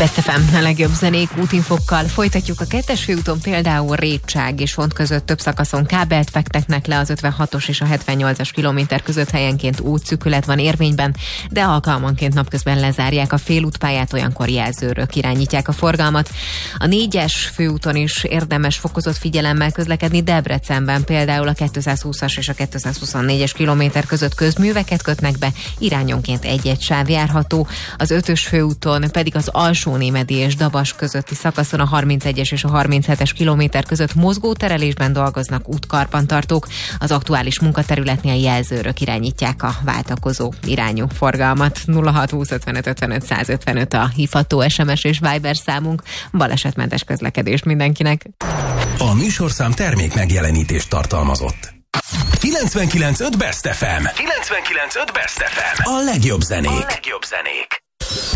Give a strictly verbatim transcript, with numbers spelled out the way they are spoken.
Best ef em, a legjobb zenék útinfokkal. Folytatjuk a kettes főúton, például Rétság és Font között több szakaszon kábelt fektetnek le, az ötvenhatos és a hetvennyolcas kilométer között helyenként útszűkület van érvényben, de alkalmanként napközben lezárják a félútpályát, olyankor jelzőrök irányítják a forgalmat. A négyes főúton is érdemes fokozott figyelemmel közlekedni, Debrecenben például a kétszázhúszas és a kétszázhuszonnégyes kilométer között közműveket kötnek be, irányonként egy-egy sáv járható. Az ötös főúton pedig az Alsónémedi és Dabas közötti szakaszon a harmincegyes és a harminchetes kilométer között mozgóterelésben dolgoznak útkarbantartók. Az aktuális munkaterületnél jelzőrök irányítják a váltakozó irányú forgalmat. nulla hat húsz ötvenöt ötvenöt száz ötvenöt a hívható es em es és Viber számunk. Balesetmentes közlekedést mindenkinek. A műsorszám termék megjelenítést tartalmazott. kilencvenkilenc pont öt Best ef em. kilencvenkilenc pont öt Best ef em. A legjobb zenék. A legjobb zenék.